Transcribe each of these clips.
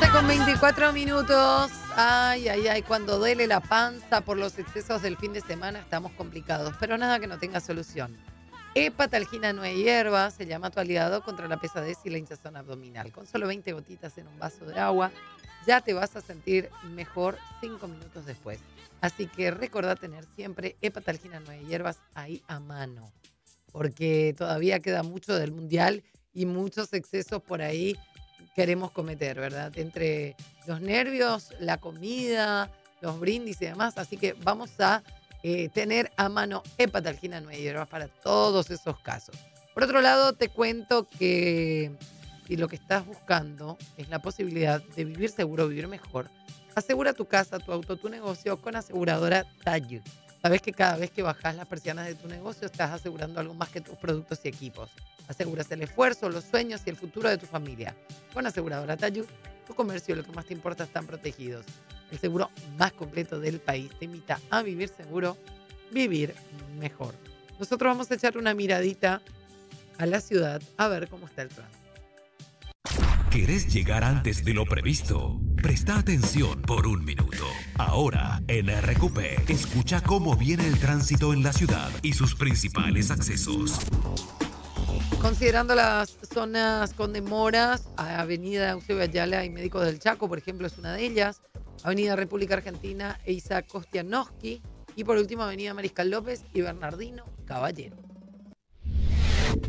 11:24. Ay, ay, ay, cuando duele la panza por los excesos del fin de semana estamos complicados, pero nada que no tenga solución. Hepatalgina 9 hierbas se llama tu aliado contra la pesadez y la hinchazón abdominal. Con solo 20 gotitas en un vaso de agua, ya te vas a sentir mejor 5 minutos después. Así que recordá tener siempre Hepatalgina 9 hierbas ahí a mano, porque todavía queda mucho del mundial y muchos excesos por ahí queremos cometer, ¿verdad? Entre los nervios, la comida, los brindis y demás. Así que vamos a tener a mano Hepatalgina 9 hierbas para todos esos casos. Por otro lado, te cuento que si lo que estás buscando es la posibilidad de vivir seguro, vivir mejor, asegura tu casa, tu auto, tu negocio con aseguradora Tallu. Sabes que cada vez que bajas las persianas de tu negocio estás asegurando algo más que tus productos y equipos. Aseguras el esfuerzo, los sueños y el futuro de tu familia. Con aseguradora Tallu, tu comercio y lo que más te importa están protegidos. El seguro más completo del país te invita a vivir seguro, vivir mejor. Nosotros vamos a echar una miradita a la ciudad a ver cómo está el tránsito. ¿Querés llegar antes de lo previsto? Presta atención por un minuto. Ahora, en RQP, escucha cómo viene el tránsito en la ciudad y sus principales accesos. Considerando las zonas con demoras, Avenida Eusebio Ayala y Médicos del Chaco, por ejemplo, es una de ellas. Avenida República Argentina e Isaac Kostianowski. Y por último, Avenida Mariscal López y Bernardino Caballero.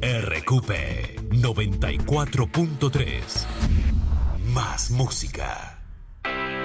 RQP 94.3. Más música.